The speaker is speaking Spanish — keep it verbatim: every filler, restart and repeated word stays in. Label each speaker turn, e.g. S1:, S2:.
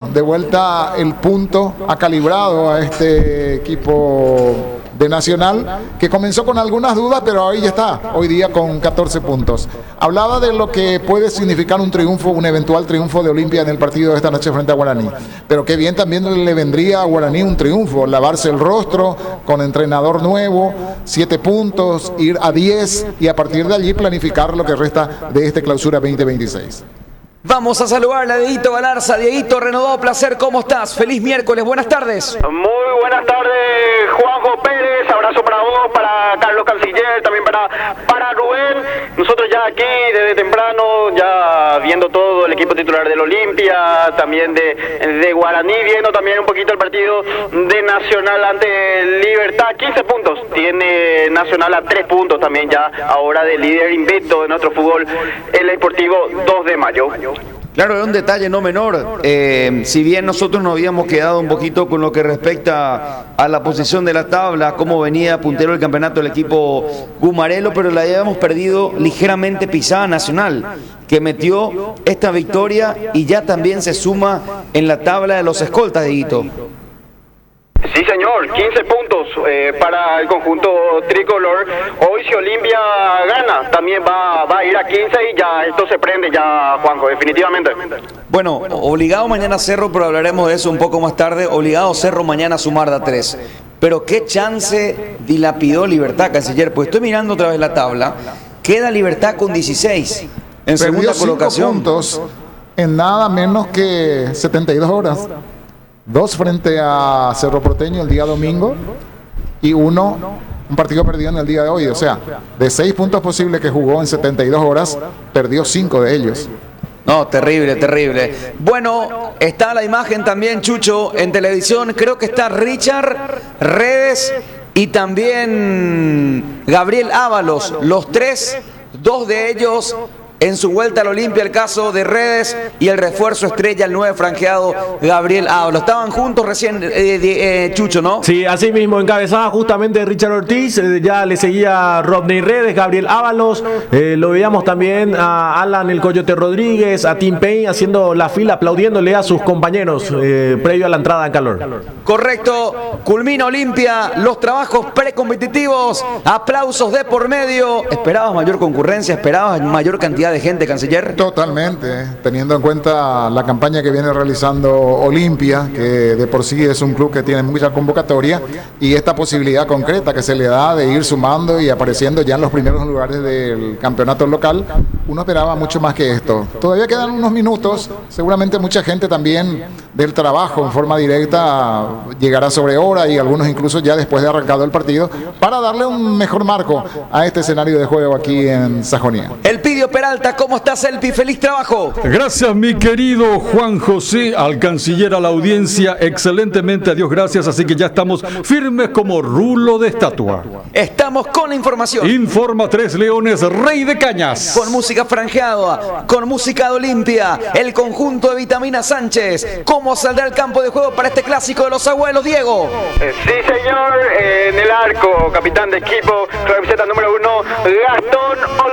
S1: de vuelta el punto ha calibrado a este equipo de Nacional, que comenzó con algunas dudas, pero ahí ya está, hoy día con catorce puntos. Hablaba de lo que puede significar un triunfo, un eventual triunfo de Olimpia en el partido de esta noche frente a Guaraní. Pero qué bien también le vendría a Guaraní un triunfo, lavarse el rostro con entrenador nuevo, siete puntos, ir a diez y a partir de allí planificar lo que resta de este clausura veinte veintiséis.
S2: Vamos a saludar a Dieguito Galarza. Dieguito, renovado placer, ¿cómo estás? Feliz miércoles, buenas tardes.
S3: Muy buenas tardes, Juanjo Pérez, abrazo para vos, para Carlos Canciller, también para, para Rubén. Nosotros ya aquí desde temprano, ya viendo todo el equipo titular del Olimpia, también de, de Guaraní, viendo también un poquito el partido de Nacional ante Libertad. quince puntos tiene Nacional, a tres puntos también ya ahora de líder invicto de nuestro fútbol, el Deportivo dos de mayo.
S2: Claro, es un detalle no menor. Eh, si bien nosotros nos habíamos quedado un poquito con lo que respecta a la posición de la tabla, cómo venía puntero del campeonato el equipo Gumarelo, pero la habíamos perdido ligeramente pisada Nacional, que metió esta victoria y ya también se suma en la tabla de los escoltas, Dieguito.
S3: Sí, señor, quince puntos eh, para el conjunto tricolor. Hoy si Olimpia gana, también va, va a ir a quince y ya esto se prende ya, Juanjo, definitivamente.
S2: Bueno, obligado mañana Cerro, pero hablaremos de eso un poco más tarde. Obligado Cerro mañana a sumar de a tres. Pero qué chance dilapidó Libertad, Canciller. Pues estoy mirando otra vez la tabla. Queda Libertad con dieciséis en segunda colocación.
S1: Puntos en nada menos que setenta y dos horas. Dos frente a Cerro Porteño el día domingo y uno, un partido perdido en el día de hoy. O sea, de seis puntos posibles que jugó en setenta y dos horas, perdió cinco de ellos.
S2: No, terrible, terrible. Bueno, está la imagen también, Chucho, en televisión. Creo que está Richard, Redes y también Gabriel Ábalos. Los tres, dos de ellos en su vuelta al Olimpia, el caso de Redes y el refuerzo estrella, el nueve franqueado Gabriel Ábalos. Estaban juntos recién, eh, de, eh, Chucho, ¿no?
S4: Sí, así mismo, encabezaba justamente Richard Ortiz, eh, ya le seguía Rodney Redes, Gabriel Ábalos, eh, lo veíamos también a Alan el Coyote Rodríguez, a Tim Payne haciendo la fila, aplaudiéndole a sus compañeros eh, previo a la entrada en calor.
S2: Correcto, culmina Olimpia, los trabajos precompetitivos, aplausos de por medio. ¿Esperabas mayor concurrencia? ¿Esperabas mayor cantidad de gente, Canciller?
S1: Totalmente, teniendo en cuenta la campaña que viene realizando Olimpia, que de por sí es un club que tiene mucha convocatoria, y esta posibilidad concreta que se le da de ir sumando y apareciendo ya en los primeros lugares del campeonato local, uno esperaba mucho más que esto. Todavía quedan unos minutos, seguramente mucha gente también del trabajo en forma directa llegará sobre hora y algunos incluso ya después de arrancado el partido, para darle un mejor marco a este escenario de juego aquí en Sajonia.
S2: Elpidio Peralta, ¿cómo estás, Elpi? ¡Feliz trabajo!
S5: Gracias, mi querido Juan José, al canciller, a la audiencia, excelentemente, a Dios gracias, así que ya estamos firmes como rulo de estatua.
S2: Estamos con la información.
S5: Informa Tres Leones, Rey de Cañas.
S2: Con música franjeada, con música de Olimpia, el conjunto de Vitamina Sánchez. ¿Cómo saldrá el campo de juego para este clásico de los abuelos, Diego?
S3: Eh, sí, señor, eh, en el arco, capitán de equipo, camiseta número uno, Gastón